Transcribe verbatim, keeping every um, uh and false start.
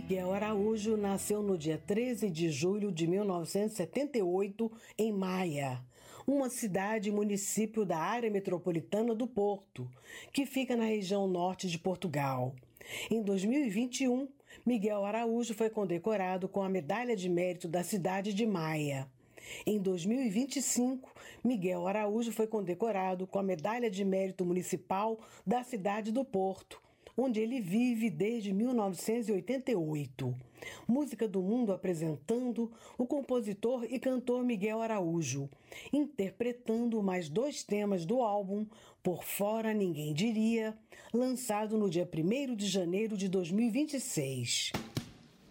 Miguel Araújo nasceu no dia treze de julho de mil novecentos e setenta e oito em Maia, uma cidade e município da área metropolitana do Porto, que fica na região norte de Portugal. Em dois mil e vinte e um, Miguel Araújo foi condecorado com a Medalha de Mérito da cidade de Maia. Em dois mil e vinte e cinco, Miguel Araújo foi condecorado com a Medalha de Mérito Municipal da cidade do Porto, onde ele vive desde mil novecentos e oitenta e oito. Música do Mundo apresentando o compositor e cantor Miguel Araújo, interpretando mais dois temas do álbum Por Fora Ninguém Diria, lançado no dia primeiro de janeiro de dois mil e vinte e seis.